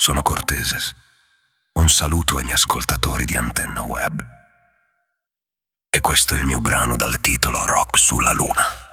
sono Corteses. Un saluto agli ascoltatori di Antenna Web. E questo è il mio brano dal titolo Rock sulla Luna.